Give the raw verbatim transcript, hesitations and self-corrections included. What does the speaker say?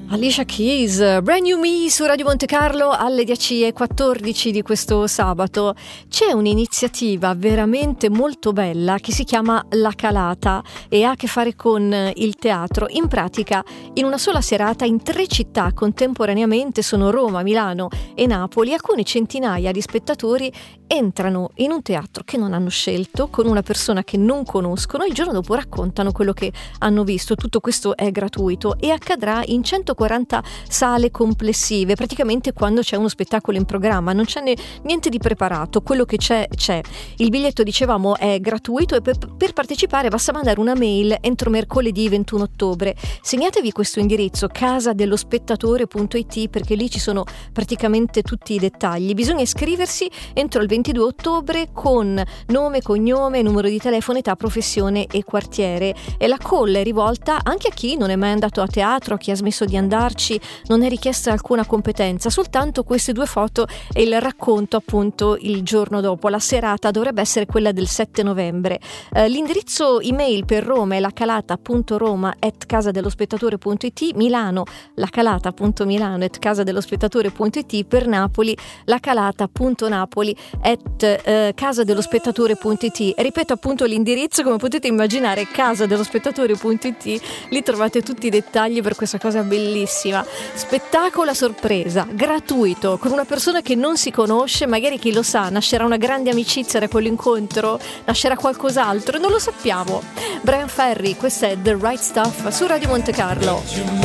Alicia Keys, Brand New Me su Radio Monte Carlo alle dieci e quattordici di questo sabato. C'è un'iniziativa veramente molto bella che si chiama La Calata e ha a che fare con il teatro. In pratica, in una sola serata in tre città contemporaneamente, sono Roma, Milano e Napoli, alcune centinaia di spettatori entrano in un teatro che non hanno scelto, con una persona che non conoscono, e il giorno dopo raccontano quello che hanno visto. Tutto questo è gratuito e accadrà in centoquaranta sale complessive. Praticamente, quando c'è uno spettacolo in programma non c'è ne, niente di preparato, quello che c'è c'è. Il biglietto, dicevamo, è gratuito e per, per partecipare basta mandare una mail entro mercoledì ventuno ottobre. Segnatevi questo indirizzo: casadellospettatore punto it, perché lì ci sono praticamente tutti i dettagli. Bisogna iscriversi entro il ventidue ottobre con nome, cognome, numero di telefono, età, professione e quartiere. E la call è rivolta anche a chi non è mai andato a teatro, a chi ha smesso di andarci. Non è richiesta alcuna competenza, soltanto queste due foto e il racconto appunto il giorno dopo. La serata dovrebbe essere quella del sette novembre. Eh, l'indirizzo email per Roma è lacalata punto roma at casadellospettatore punto it, Milano lacalata punto milano at casadellospettatore punto it, per Napoli lacalata punto napoli at eh, casadellospettatore punto it. Ripeto appunto l'indirizzo, come potete immaginare, casadellospettatore punto it. Lì trovate tutti i dettagli per questa cosa bellissima. Spettacolo a sorpresa, gratuito, con una persona che non si conosce. Magari, chi lo sa, nascerà una grande amicizia da quell'incontro, nascerà qualcos'altro, non lo sappiamo. Brian Ferry, questa è The Right Stuff su Radio Monte Carlo.